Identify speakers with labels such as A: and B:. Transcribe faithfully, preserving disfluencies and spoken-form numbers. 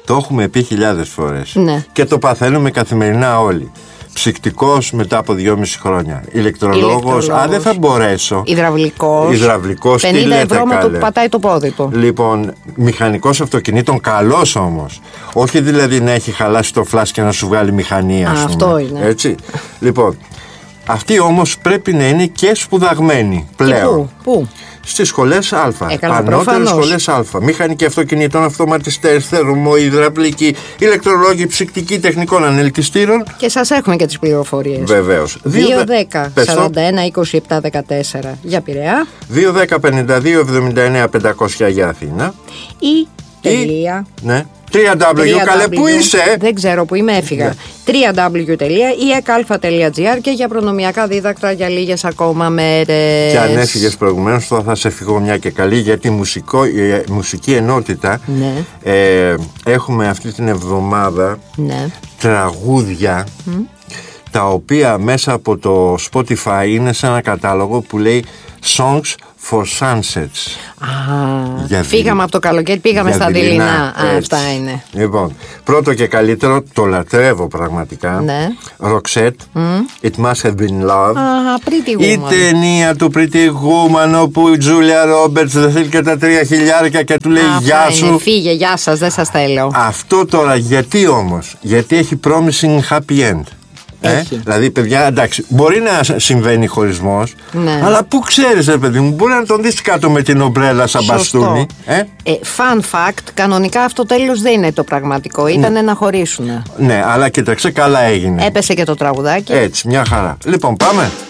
A: Το έχουμε πει χιλιάδες φορές.
B: Ναι.
A: Και το παθαίνουμε καθημερινά όλοι. Ψυκτικός μετά από δυόμιση χρόνια. Ηλεκτρολόγος, α, δεν θα μπορέσω.
B: Υδραυλικός.
A: Υδραυλικός, τι
B: πενήντα
A: λέτε,
B: ευρώ με το
A: καλέ.
B: πατάει το πόδι του.
A: Λοιπόν, μηχανικός αυτοκινήτων, καλός όμως. Όχι δηλαδή να έχει χαλάσει το φλάς και να σου βγάλει μηχανή, ας
B: Α,
A: πούμε.
B: αυτό είναι.
A: Έτσι. Λοιπόν, αυτοί όμως πρέπει να είναι και σπουδαγμένοι πλέον.
B: Πού, πού?
A: Στις σχολές Α.
B: Ε, καλά,
A: Ανώτερες
B: προφανώς.
A: σχολές Α. Μηχανική αυτοκινήτων, αυτοματιστές, θερμοϊδραυλικοί, ηλεκτρολόγοι, ψυκτικοί, τεχνικών ανελκυστήρων.
B: Και σας έχουμε και τις πληροφορίες.
A: Βεβαίως.
B: δύο δέκα σαράντα ένα είκοσι επτά δεκατέσσερα για Πειραιά.
A: δύο δέκα πενήντα δύο εβδομήντα εννέα πεντακόσια για Αθήνα.
B: Ή τελεία.
A: Ναι. www, καλέ, πού είσαι?
B: Δεν ξέρω που είμαι, έφυγα. www τελεία ι εκ α τελεία τζι άρ και για προνομιακά δίδακτρα για λίγες ακόμα μέρες.
A: Και αν έφυγες προηγουμένως, τώρα θα σε φύγω μια και καλή, γιατί μουσικό, η μουσική ενότητα,
B: Ναι.
A: ε, έχουμε αυτή την εβδομάδα
B: Ναι.
A: τραγούδια mm. τα οποία μέσα από το Spotify είναι σε ένα κατάλογο που λέει Songs for Sunsets.
B: Α,
A: Για
B: φύγαμε
A: δι...
B: από το καλοκαίρι, πήγαμε
A: για
B: στα
A: δειλινά,
B: δειλινά. Α,
A: έτσι.
B: αυτά είναι.
A: Λοιπόν, πρώτο και καλύτερο, το λατρεύω πραγματικά.
B: Ναι.
A: Roxette, mm. It Must Have Been Love.
B: Α, Pretty Woman.
A: Η ταινία του Pretty Woman, όπου η Τζούλια Ρόμπερτς δεν θέλει και τα τρία χιλιάρικα και του λέει
B: Α,
A: γεια
B: αυτά
A: σου.
B: είναι. Φύγε, γεια σας, δεν σας θέλω.
A: Αυτό τώρα γιατί όμως? Γιατί έχει promising happy end. Ε? Δηλαδή, παιδιά, εντάξει, μπορεί να συμβαίνει χωρισμός,
B: ναι.
A: αλλά πού ξέρεις, ρε παιδί μου, μπορεί να τον δεις κάτω με την ομπρέλα σαν μπαστούνι. Ε?
B: Ε, fun fact, κανονικά αυτό τέλος δεν είναι το πραγματικό. Ήταν ναι. να χωρίσουν.
A: Ναι, αλλά κοίταξε, καλά έγινε.
B: Έπεσε και το τραγουδάκι.
A: Έτσι, μια χαρά. Λοιπόν, πάμε.